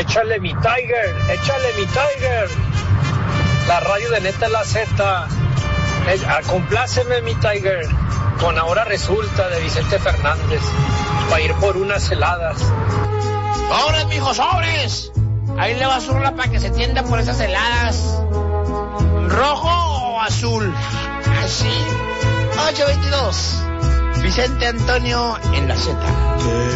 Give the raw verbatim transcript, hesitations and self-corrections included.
Échale mi Tiger, échale mi Tiger. La radio de Neta es la Z. Es, ah, compláceme mi Tiger. Con Ahora Resulta de Vicente Fernández. Para ir por unas heladas. ¡Sobres, mijo, sobres! Ahí le va su rola para que se tienda por esas heladas. ¿Rojo o azul? Así. ocho veintidós. Vicente Antonio en la Z.